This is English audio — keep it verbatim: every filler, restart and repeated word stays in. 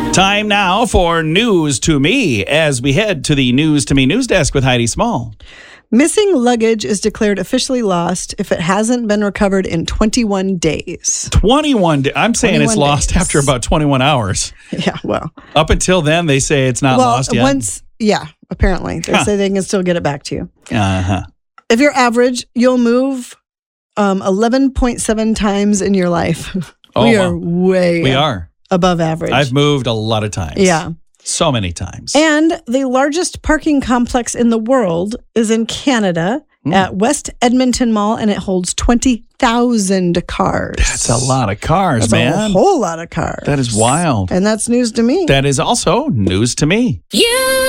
Time now for News to Me as we head to the News to Me news desk with Heidi Small. Missing luggage is declared officially lost if it hasn't been recovered in twenty-one days. twenty-one days. I'm saying it's lost days. after about twenty-one hours. Yeah, well. Up until then, they say it's not well, lost yet. Once, yeah, apparently. They Huh. say they can still get it back to you. Uh-huh. If you're average, you'll move um, eleven point seven times in your life. Oh, we are wow. way We are. above average. I've moved a lot of times. Yeah. So many times. And the largest parking complex in the world is in Canada Mm. at West Edmonton Mall, and it holds twenty thousand cars. That's a lot of cars, That's man. a whole lot of cars. That is wild. And that's news to me. That is also news to me. You